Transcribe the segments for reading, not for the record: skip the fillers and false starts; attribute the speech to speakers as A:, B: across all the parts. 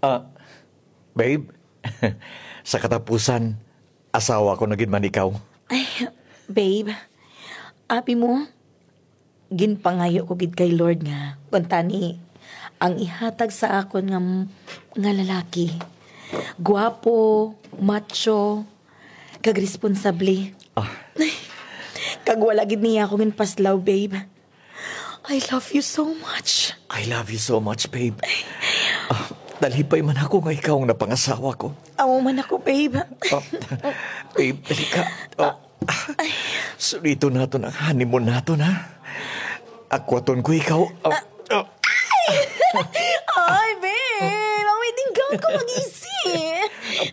A: Ah, babe, sa katapusan, asawa ko na gid man ikaw.
B: Ay, babe, abi mo, ginpangayo ko gid kay Lord nga, kuntani, ang ihatag sa akon nga lalaki. Guwapo, macho, kag responsable.
A: Ah,
B: Kag wala gid niya ako paslaw, babe. I love you so much.
A: I love you so much, babe. Dalhipay man ako nga ikaw ang napangasawa ko.
B: Amo man ako, babe.
A: Ah, babe, dali ka. Sulito nato ang honeymoon nato na. Akwaton ko ikaw.
B: Ay, babe, ang wedding gown ko mag-isi.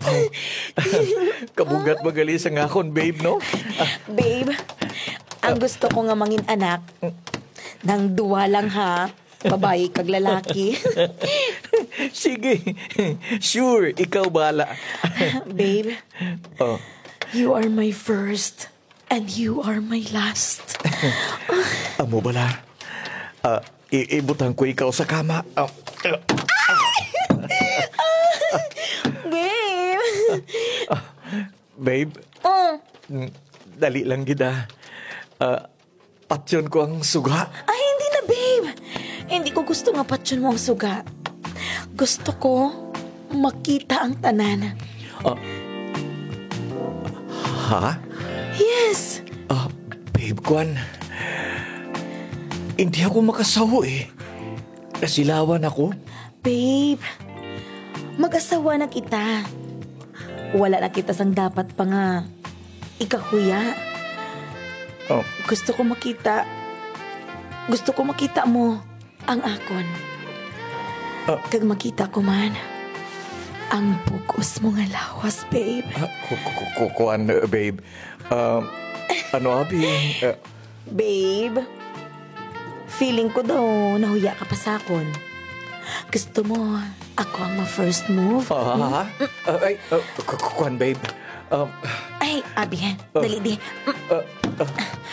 A: Kabugat magali sa ngakon, babe, no?
B: Babe, ang gusto ko nga mangin anak, nang duwa lang ha, babae kag lalaki.
A: Sige, sure, ikaw bala.
B: Babe,
A: Oh,
B: you are my first and you are my last.
A: amo bala. Ibutang ko ikaw sa kama.
B: Babe!
A: Babe,
B: Oh,
A: dali lang gida. Patyon ko ang suga.
B: ay hindi na, babe. Hindi ko gusto nga patyon mo ang suga. Gusto ko makita ang tanan.
A: Ha?
B: Yes!
A: Babe, Kwan. Hindi ako makasawa eh. Nasilawan ako.
B: Babe, mag-asawa na kita. Wala na kita sang dapat pa nga ikahuya.
A: Oh,
B: Gusto ko makita mo ang akon. Kag makita ko man ang bugos mo nga lawas, babe.
A: Kwan, babe. Ano, abi?
B: Babe, feeling ko daw nahuya ka pa sa akon. Gusto mo ako ang ma-first move?
A: Ay, Kwan, babe.
B: Ay, abi, dali di.